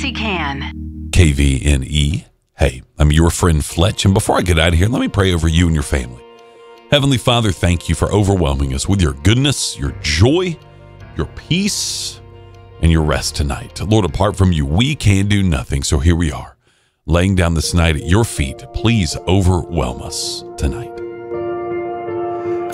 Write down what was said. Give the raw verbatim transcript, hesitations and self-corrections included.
we can. K V N E. Hey, I'm your friend Fletch, and before I get out of here, let me pray over you and your family. Heavenly Father, thank you for overwhelming us with your goodness, your joy, your peace, and your rest tonight. Lord, apart from you, we can do nothing, so here we are, laying down this night at your feet. Please overwhelm us tonight.